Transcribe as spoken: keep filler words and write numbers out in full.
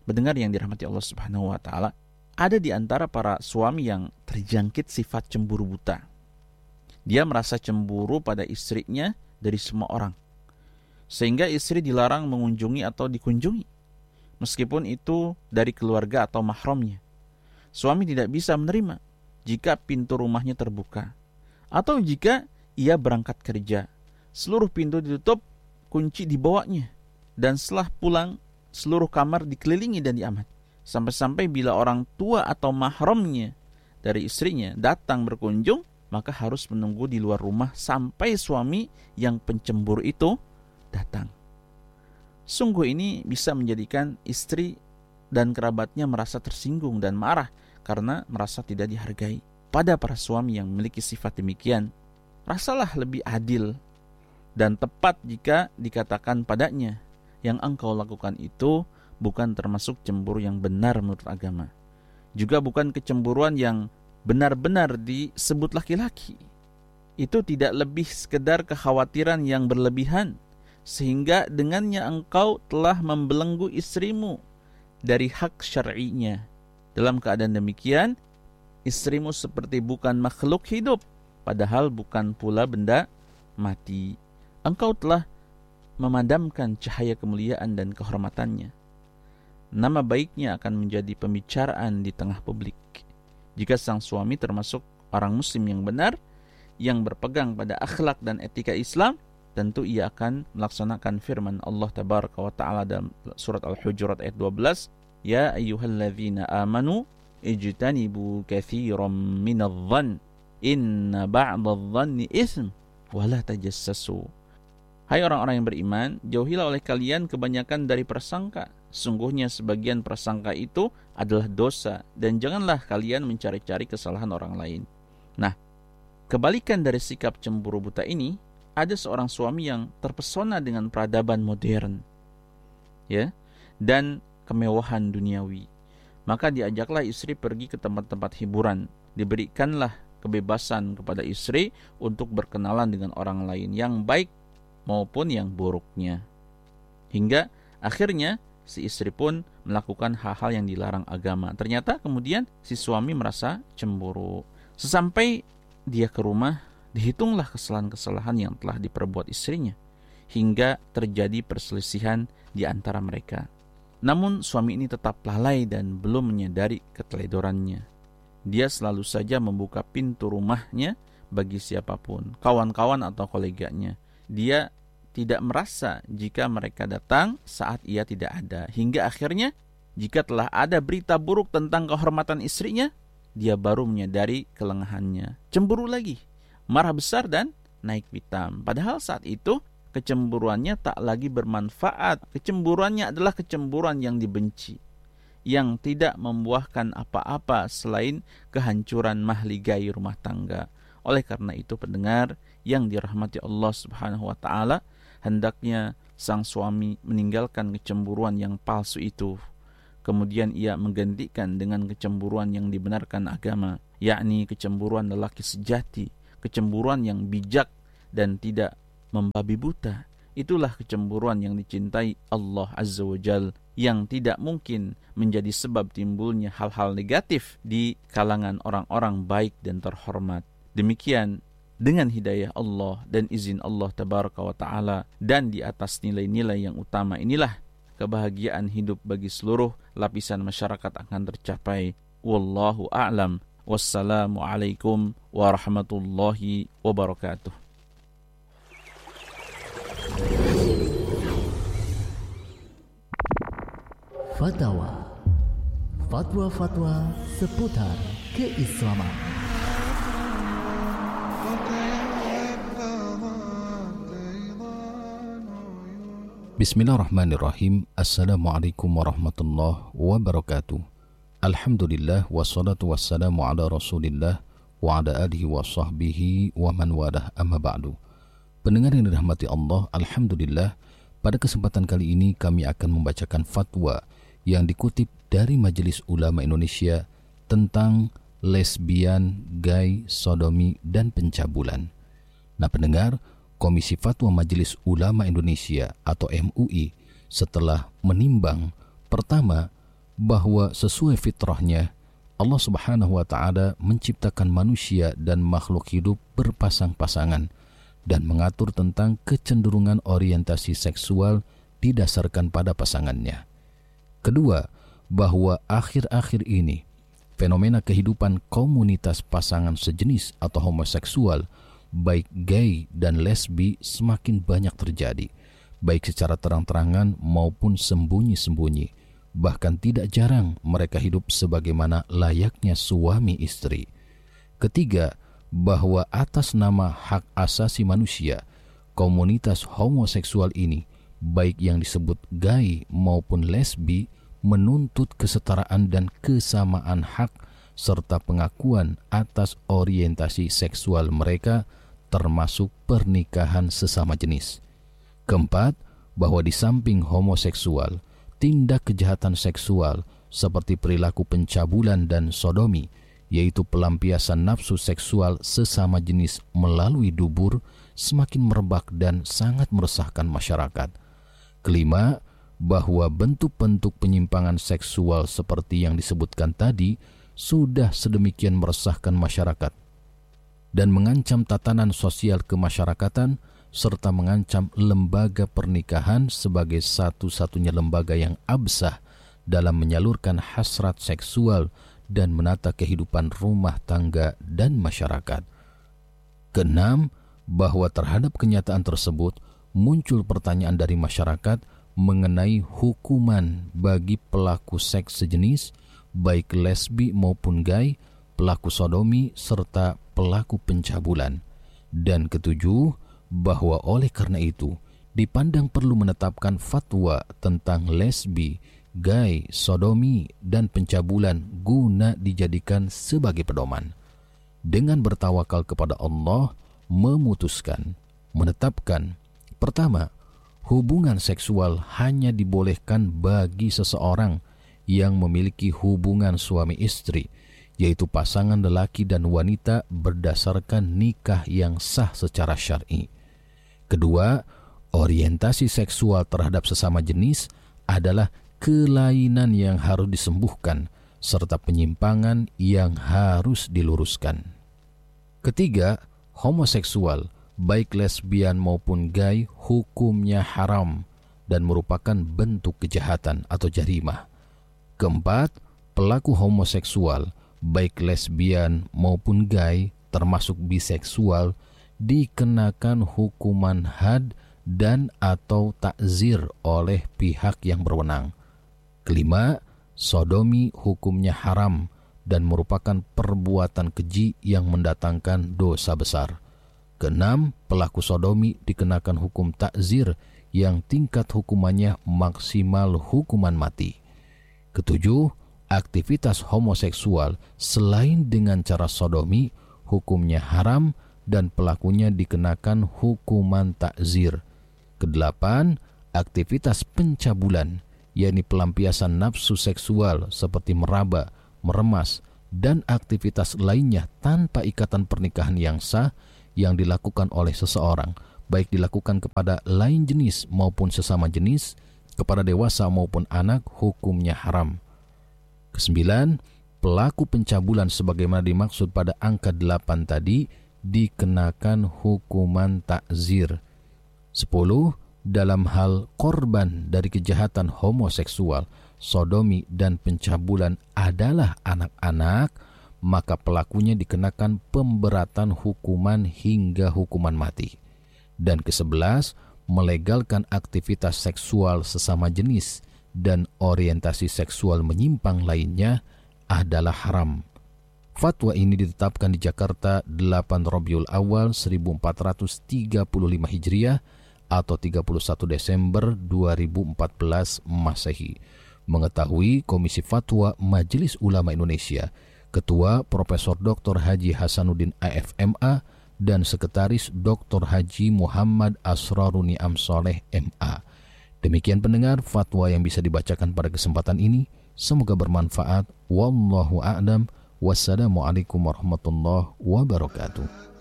Mendengar yang dirahmati Allah Subhanahu wa taala, ada di antara para suami yang terjangkit sifat cemburu buta. Dia merasa cemburu pada istrinya dari semua orang, sehingga istri dilarang mengunjungi atau dikunjungi, meskipun itu dari keluarga atau mahramnya. Suami tidak bisa menerima jika pintu rumahnya terbuka, atau jika ia berangkat kerja, seluruh pintu ditutup, kunci dibawanya, dan setelah pulang seluruh kamar dikelilingi dan diamati. Sampai-sampai bila orang tua atau mahramnya dari istrinya datang berkunjung, maka harus menunggu di luar rumah sampai suami yang pencemburu itu datang. Sungguh ini bisa menjadikan istri dan kerabatnya merasa tersinggung dan marah karena merasa tidak dihargai. Pada para suami yang memiliki sifat demikian, rasalah lebih adil dan tepat jika dikatakan padanya, yang engkau lakukan itu bukan termasuk cemburu yang benar menurut agama. Juga bukan kecemburuan yang benar-benar disebut laki-laki. Itu tidak lebih sekedar kekhawatiran yang berlebihan, sehingga dengannya engkau telah membelenggu istrimu dari hak syar'inya. Dalam keadaan demikian, istrimu seperti bukan makhluk hidup, padahal bukan pula benda mati. Engkau telah memadamkan cahaya kemuliaan dan kehormatannya. Nama baiknya akan menjadi pembicaraan di tengah publik. Jika sang suami termasuk orang muslim yang benar, yang berpegang pada akhlak dan etika Islam, tentu ia akan melaksanakan firman Allah Tabaraka wa Ta'ala dalam surat Al-Hujurat ayat dua belas, Ya ayyuhalladzina amanu ijtanibu katsiran minadh-dhann inna ba'dadh-dhanni itsm wa la tajassasu. Hai orang-orang yang beriman, jauhilah oleh kalian kebanyakan dari prasangka. Sungguhnya sebagian prasangka itu adalah dosa, dan janganlah kalian mencari-cari kesalahan orang lain. Nah, kebalikan dari sikap cemburu buta ini, ada seorang suami yang terpesona dengan peradaban modern, ya, dan kemewahan duniawi. Maka diajaklah istri pergi ke tempat-tempat hiburan, diberikanlah kebebasan kepada istri untuk berkenalan dengan orang lain yang baik maupun yang buruknya. Hingga akhirnya si istri pun melakukan hal-hal yang dilarang agama. Ternyata kemudian si suami merasa cemburu. Sesampai dia ke rumah, dihitunglah kesalahan-kesalahan yang telah diperbuat istrinya, hingga terjadi perselisihan di antara mereka. Namun suami ini tetap lalai dan belum menyadari keteledorannya. Dia selalu saja membuka pintu rumahnya bagi siapapun, kawan-kawan atau koleganya. Dia tidak merasa jika mereka datang saat ia tidak ada. Hingga akhirnya, jika telah ada berita buruk tentang kehormatan istrinya, dia baru menyadari kelengahannya. Cemburu lagi, marah besar dan naik pitam. Padahal saat itu, kecemburuannya tak lagi bermanfaat. Kecemburuannya adalah kecemburuan yang dibenci, yang tidak membuahkan apa-apa selain kehancuran mahligai rumah tangga. Oleh karena itu, pendengar yang dirahmati Allah Subhanahu wa Ta'ala, hendaknya sang suami meninggalkan kecemburuan yang palsu itu. Kemudian ia menggantikan dengan kecemburuan yang dibenarkan agama, yakni kecemburuan lelaki sejati, kecemburuan yang bijak dan tidak membabi buta. Itulah kecemburuan yang dicintai Allah Azza wa Jal, yang tidak mungkin menjadi sebab timbulnya hal-hal negatif di kalangan orang-orang baik dan terhormat. Demikian, dengan hidayah Allah dan izin Allah Tabaraka wa Ta'ala, dan di atas nilai-nilai yang utama inilah kebahagiaan hidup bagi seluruh lapisan masyarakat akan tercapai. Wallahu a'lam. Wassalamualaikum warahmatullahi wabarakatuh. Fatwa, fatwa-fatwa seputar keislaman. Bismillahirrahmanirrahim. Assalamualaikum warahmatullahi wabarakatuh. Alhamdulillah, wassalatu wassalamu ala rasulillah wa ala alihi wa sahbihi wa man walah, amma ba'du. Pendengar yang dirahmati Allah, Alhamdulillah, pada kesempatan kali ini kami akan membacakan fatwa yang dikutip dari Majelis Ulama Indonesia tentang lesbian, gay, sodomi, dan pencabulan. Nah pendengar, Komisi Fatwa Majelis Ulama Indonesia atau M U I setelah menimbang, pertama, bahwa sesuai fitrahnya Allah Subhanahu wa Ta'ala menciptakan manusia dan makhluk hidup berpasang-pasangan dan mengatur tentang kecenderungan orientasi seksual didasarkan pada pasangannya. Kedua, bahwa akhir-akhir ini fenomena kehidupan komunitas pasangan sejenis atau homoseksual, baik gay dan lesbi, semakin banyak terjadi, baik secara terang-terangan maupun sembunyi-sembunyi. Bahkan tidak jarang mereka hidup sebagaimana layaknya suami istri. Ketiga, bahwa atas nama hak asasi manusia, komunitas homoseksual ini, baik yang disebut gay maupun lesbi, menuntut kesetaraan dan kesamaan hak serta pengakuan atas orientasi seksual mereka, termasuk pernikahan sesama jenis. Keempat, bahwa di samping homoseksual, tindak kejahatan seksual seperti perilaku pencabulan dan sodomi, yaitu pelampiasan nafsu seksual sesama jenis melalui dubur, semakin merebak dan sangat meresahkan masyarakat. Kelima, bahwa bentuk-bentuk penyimpangan seksual seperti yang disebutkan tadi sudah sedemikian meresahkan masyarakat dan mengancam tatanan sosial kemasyarakatan, serta mengancam lembaga pernikahan sebagai satu-satunya lembaga yang absah dalam menyalurkan hasrat seksual dan menata kehidupan rumah tangga dan masyarakat. Keenam, bahwa terhadap kenyataan tersebut muncul pertanyaan dari masyarakat mengenai hukuman bagi pelaku seks sejenis, baik lesbi maupun gay, pelaku sodomi, serta pelaku pencabulan. Dan ketujuh, bahwa oleh karena itu dipandang perlu menetapkan fatwa tentang lesbi, gay, sodomi, dan pencabulan guna dijadikan sebagai pedoman. Dengan bertawakal kepada Allah, memutuskan, menetapkan, pertama, hubungan seksual hanya dibolehkan bagi seseorang yang memiliki hubungan suami istri, yaitu pasangan lelaki dan wanita berdasarkan nikah yang sah secara syar'i. Kedua, orientasi seksual terhadap sesama jenis adalah kelainan yang harus disembuhkan serta penyimpangan yang harus diluruskan. Ketiga, homoseksual, baik lesbian maupun gay, hukumnya haram dan merupakan bentuk kejahatan atau jarimah. Keempat, pelaku homoseksual, baik lesbian maupun gay, termasuk biseksual, dikenakan hukuman had dan atau takzir oleh pihak yang berwenang. Kelima, sodomi hukumnya haram dan merupakan perbuatan keji yang mendatangkan dosa besar. Keenam, pelaku sodomi dikenakan hukum takzir yang tingkat hukumannya maksimal hukuman mati. Ketujuh, aktivitas homoseksual selain dengan cara sodomi hukumnya haram dan pelakunya dikenakan hukuman takzir. Kedelapan, aktivitas pencabulan, yakni pelampiasan nafsu seksual seperti meraba, meremas, dan aktivitas lainnya tanpa ikatan pernikahan yang sah yang dilakukan oleh seseorang, baik dilakukan kepada lain jenis maupun sesama jenis, kepada dewasa maupun anak, hukumnya haram. Kesembilan, pelaku pencabulan sebagaimana dimaksud pada angka delapan tadi dikenakan hukuman takzir. Sepuluh, dalam hal korban dari kejahatan homoseksual, sodomi, dan pencabulan adalah anak-anak, maka pelakunya dikenakan pemberatan hukuman hingga hukuman mati. Dan kesebelas, melegalkan aktivitas seksual sesama jenis dan orientasi seksual menyimpang lainnya adalah haram. Fatwa ini ditetapkan di Jakarta delapan Rabiul Awal seribu empat ratus tiga puluh lima Hijriah atau tiga puluh satu Desember dua ribu empat belas Masehi. Mengetahui Komisi Fatwa Majelis Ulama Indonesia, Ketua Profesor Doktor Haji Hasanuddin A F M A dan Sekretaris Doktor Haji Muhammad Asraruni Amsoleh M A. Demikian pendengar fatwa yang bisa dibacakan pada kesempatan ini. Semoga bermanfaat. Wallahu a'lam. Wassalamualaikum warahmatullahi wabarakatuh.